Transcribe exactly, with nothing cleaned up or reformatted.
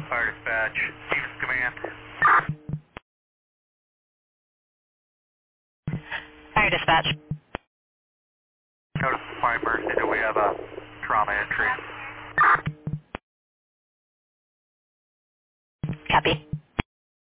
Fire dispatch, Stevens Command. Fire dispatch. Notice the Fire Mercy, do we have a trauma entry? Copy.